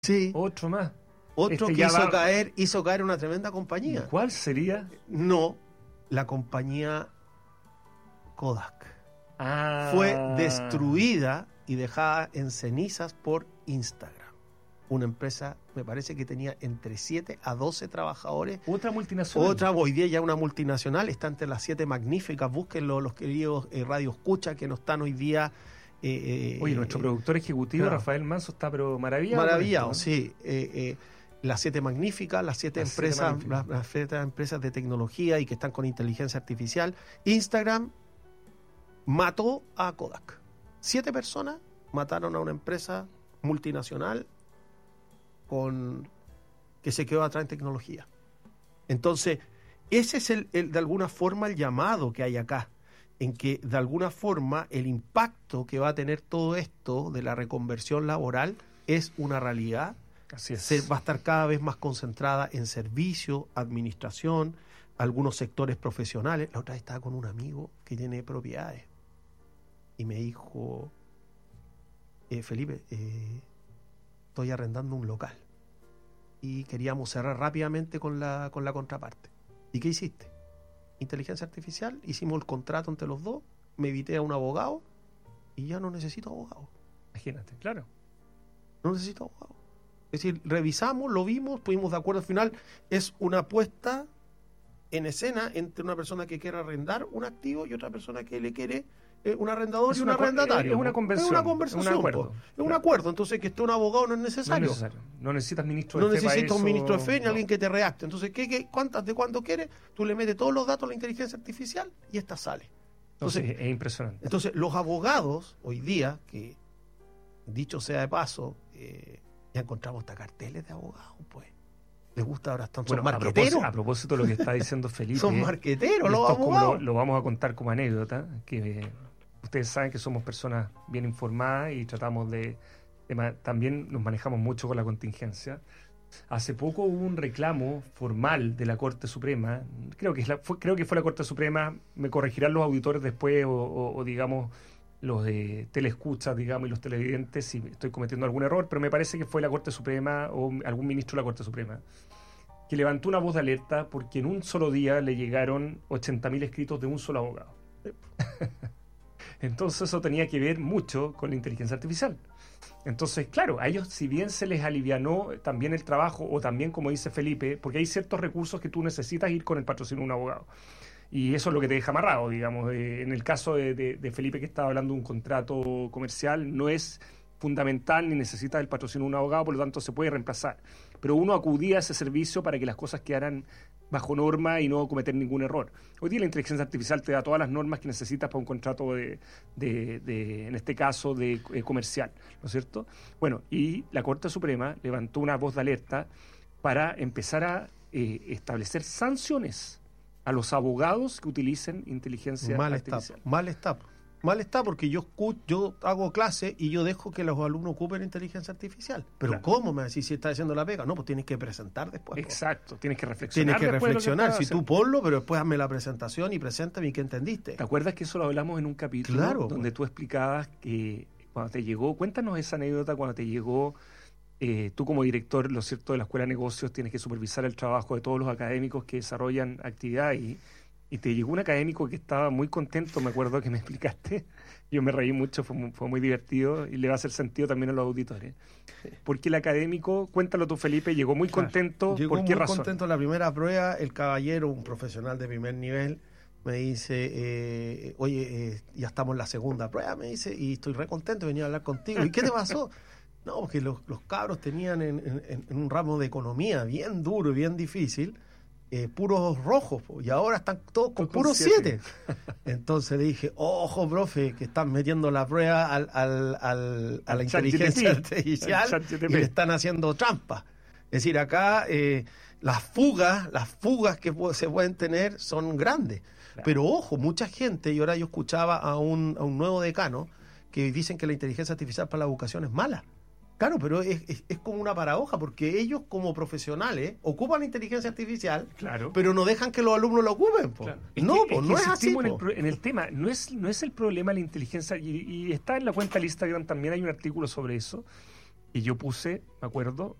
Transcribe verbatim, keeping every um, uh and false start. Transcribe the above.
Sí. Otro más. Otro Este que ya hizo va- caer, hizo caer una tremenda compañía. ¿Cuál sería? No, la compañía Kodak. Ah. Fue destruida y dejada en cenizas por Instagram. Una empresa, me parece que tenía entre siete a doce trabajadores. Otra multinacional. Otra, hoy día ya una multinacional, está entre las siete magníficas. Búsquenlo, los queridos eh, Radio Escucha, que no están hoy día. Eh, Oye, nuestro eh, productor ejecutivo, claro. Rafael Manso, está pero maravillado. Maravillado, con esto, sí. Eh, eh, las siete magníficas, las siete Las siete empresas, magníficas. las, las siete empresas de tecnología y que están con inteligencia artificial. Instagram mató a Kodak. Siete personas mataron a una empresa multinacional con que se quedó atrás en tecnología. Entonces, ese es el, el, de alguna forma el llamado que hay acá, en que de alguna forma el impacto que va a tener todo esto de la reconversión laboral es una realidad. Así es. Se va a estar cada vez más concentrada en servicio, administración, algunos sectores profesionales. La otra vez estaba con un amigo que tiene propiedades y me dijo, eh, Felipe, eh, estoy arrendando un local y queríamos cerrar rápidamente con la, con la contraparte. ¿Y qué hiciste? Inteligencia artificial, hicimos el contrato entre los dos, me evité a un abogado y ya no necesito abogado. Imagínate, claro. No necesito abogado. Es decir, revisamos, lo vimos, pudimos de acuerdo al final. Es una puesta en escena entre una persona que quiere arrendar un activo y otra persona que le quiere eh, un arrendador Es y un una co- arrendatario. es una ¿no? conversión, Es una conversación. es un acuerdo. po. Es un Claro. acuerdo. Entonces, que esté un abogado no es No es necesario. necesario. No necesitas ministro No de fe para necesita un eso, ministro de fe ni no. alguien que te redacte. Entonces, ¿qué, qué, ¿cuántas de cuánto quieres? Tú le metes todos los datos a la inteligencia artificial y esta sale. Entonces, Entonces, es impresionante. entonces los abogados hoy día, que dicho sea de paso, eh, ya encontramos hasta carteles de abogados, pues. Les gusta ahora, están, Bueno, son a marqueteros. propósito, a propósito de lo que está diciendo Felipe. Son marqueteros y los esto es como abogados. lo, lo vamos a contar como anécdota, que eh, ustedes saben que somos personas bien informadas y tratamos de, de ma- también nos manejamos mucho con la contingencia. Hace poco hubo un reclamo formal de la Corte Suprema, creo que, es la, fue, creo que fue la Corte Suprema, me corregirán los auditores después o, o, o digamos los de teleescuchas, digamos, y los televidentes si estoy cometiendo algún error, pero me parece que fue la Corte Suprema o algún ministro de la Corte Suprema que levantó una voz de alerta porque en un solo día le llegaron ochenta mil escritos de un solo abogado. Entonces eso tenía que ver mucho con la inteligencia artificial. Entonces, claro, a ellos si bien se les alivianó también el trabajo, o también, como dice Felipe, porque hay ciertos recursos que tú necesitas ir con el patrocinio de un abogado. Y eso es lo que te deja amarrado, digamos. Eh, en el caso de, de, de Felipe, que estaba hablando de un contrato comercial, no es fundamental ni necesita el patrocinio de un abogado, por lo tanto se puede reemplazar. Pero uno acudía a ese servicio para que las cosas quedaran bajo norma y no cometer ningún error. Hoy día la inteligencia artificial te da todas las normas que necesitas para un contrato de, de, de en este caso, de eh, comercial, ¿no es cierto? Bueno, y la Corte Suprema levantó una voz de alerta para empezar a eh, establecer sanciones a los abogados que utilicen inteligencia Mal está, artificial. mal está. Mal está porque yo escu- yo hago clase y yo dejo que los alumnos ocupen inteligencia artificial. Pero Claro. ¿cómo me decís si está haciendo la pega? No, pues tienes que presentar después. po. Exacto, tienes que reflexionar. Tienes que después de lo reflexionar. estás Si tú haciendo. ponlo, pero después hazme la presentación y preséntame qué entendiste. ¿Te acuerdas que eso lo hablamos en un capítulo Claro, donde pues. tú explicabas que cuando te llegó, cuéntanos esa anécdota cuando te llegó, eh, tú como director, lo cierto, de la Escuela de Negocios, tienes que supervisar el trabajo de todos los académicos que desarrollan actividad y, y te llegó un académico que estaba muy contento, me acuerdo que me explicaste, yo me reí mucho, fue muy, fue muy divertido y le va a hacer sentido también a los auditores. Porque el académico, cuéntalo tú Felipe, llegó muy Claro. contento, Llegó ¿por qué muy razón? contento en la primera prueba. El caballero, un profesional de primer nivel, me dice, eh, oye, eh, ya estamos en la segunda prueba, me dice, y estoy re contento, venía a hablar contigo. ¿Y qué te pasó? No, porque los, los cabros tenían en, en- en un ramo de economía bien duro y bien difícil, eh, puros rojos, po, y ahora están todos con Todos con puros siete. siete. Entonces le dije, ojo, profe, que están metiendo la prueba al, al, al- a la Al chat inteligencia G P T. artificial Al chat G P T. y le están haciendo trampa. Es decir, acá eh, las fugas, las fugas que pu- se pueden tener son grandes. Claro. Pero ojo, mucha gente, y ahora yo escuchaba a un, a un nuevo decano que dicen que la inteligencia artificial para la educación es mala. Claro, pero es, es, es como una paradoja, porque ellos como profesionales ocupan la inteligencia artificial, Claro. pero no dejan que los alumnos la ocupen. Po. Claro. No, que- pues que no es así. insistimos en el, po. pro- en el tema, no es, no es el problema la inteligencia, y, y está en la cuenta de Instagram, también hay un artículo sobre eso, Y yo puse, me acuerdo,